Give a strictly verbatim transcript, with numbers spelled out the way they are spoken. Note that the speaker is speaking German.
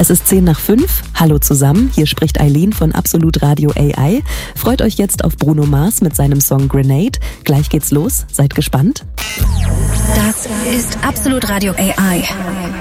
Es ist zehn nach fünf. Hallo zusammen, hier spricht Eileen von Absolut Radio A I. Freut euch jetzt auf Bruno Mars mit seinem Song Grenade. Gleich geht's los, seid gespannt. Das ist Absolut Radio A I.